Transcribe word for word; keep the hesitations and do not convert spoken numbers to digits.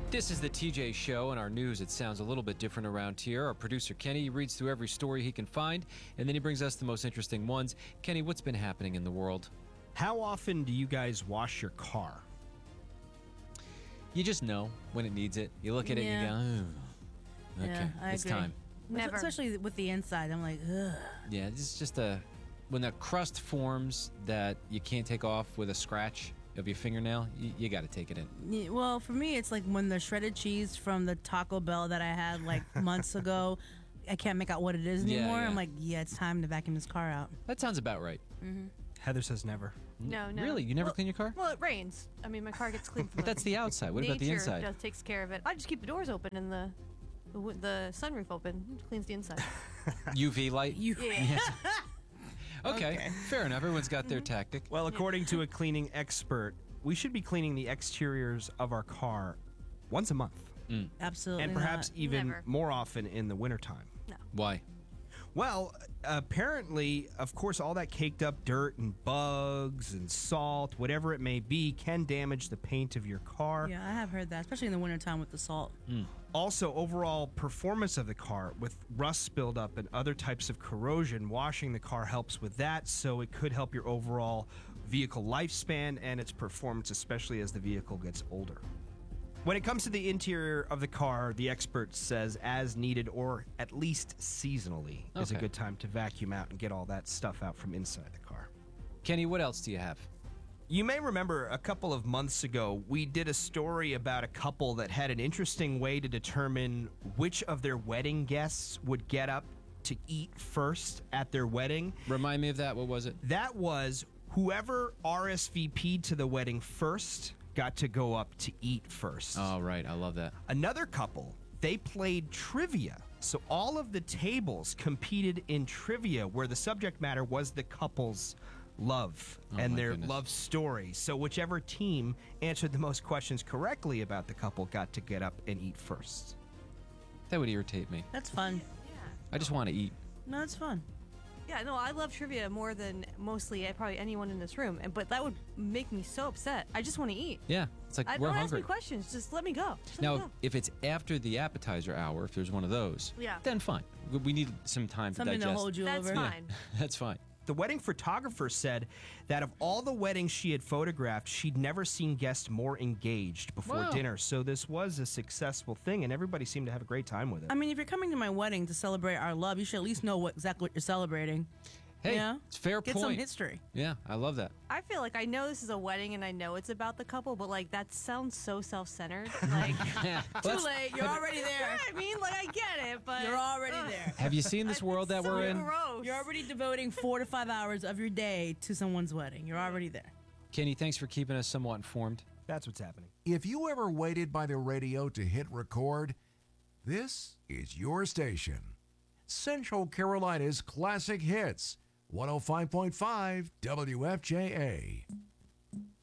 This is the T J Show. In our news, it sounds a little bit different around here. Our producer, Kenny, reads through every story he can find, and then he brings us the most interesting ones. Kenny, what's been happening in the world? How often do you guys wash your car? You just know when it needs it. You look at Yeah. it and you go, oh, okay, Yeah, I it's agree. time. Never. Especially with the inside. I'm like, ugh. Yeah, it's just a, when the crust forms that you can't take off with a scratch of your fingernail, you, you got to take it in. Yeah, well, for me, it's like when the shredded cheese from the Taco Bell that I had like months ago, I can't make out what it is Yeah, anymore. yeah. I'm like, yeah, it's time to vacuum this car out. That sounds about right. Heather says never. No, no. Really? You never well, clean your car? Well, it rains. I mean, my car gets cleaned from But that's the outside. What about the nature inside? Just takes care of it. I just keep the doors open and the the, w- the sunroof open. It cleans the inside. U V light? You, Yeah. Okay, fair enough. Everyone's got their tactic. Well, according to a cleaning expert, we should be cleaning the exteriors of our car once a month. absolutely And perhaps not. even Never. more often in the wintertime. Why? Well, apparently, of course, all that caked up dirt and bugs and salt, whatever it may be, can damage the paint of your car. Yeah, I have heard that, especially in the wintertime with the salt. Also, overall performance of the car with rust buildup and other types of corrosion, washing the car helps with that, so it could help your overall vehicle lifespan and its performance, especially as the vehicle gets older. When it comes to the interior of the car, the expert says as needed or at least seasonally is a Okay. good time to vacuum out and get all that stuff out from inside the car. Kenny, what else do you have? You may remember a couple of months ago, we did a story about a couple that had an interesting way to determine which of their wedding guests would get up to eat first at their wedding. Remind me of that. What was it? That was whoever R S V P'd to the wedding first got to go up to eat first. Oh, right. I love that. Another couple, they played trivia. So all of the tables competed in trivia where the subject matter was the couple's love Oh, and my their goodness. love story. So whichever team answered the most questions correctly about the couple got to get up and eat first. That would irritate me. That's fun. I just want to eat. No, it's fun. Yeah, no, I love trivia more than mostly uh, probably anyone in this room, and but that would make me so upset. I just want to eat. Yeah. It's like I we're don't ask hungry. me questions. Just let me go. Just let me Now, go. if it's after the appetizer hour, if there's one of those, Yeah. then fine. We- We need some time Something to to digest. hold you That's over. fine. That's fine. The wedding photographer said that of all the weddings she had photographed, she'd never seen guests more engaged before Wow. dinner. So this was a successful thing, and everybody seemed to have a great time with it. I mean, if you're coming to my wedding to celebrate our love, you should at least know what exactly what you're celebrating. Hey, Yeah. it's a fair Get point. some history. Yeah, I love that. I feel like I know this is a wedding and I know it's about the couple, but like that sounds so self-centered. Like Yeah. Too Let's- late. You're already there. I mean, like I get it, but You're already Ugh. there. Have you seen this world that It's so we're in? Gross. You're already devoting four to five hours of your day to someone's wedding. You're already there. Kenny, thanks for keeping us somewhat informed. That's what's happening. If you ever waited by the radio to hit record, this is your station. Central Carolina's classic hits, one oh five point five W F J A.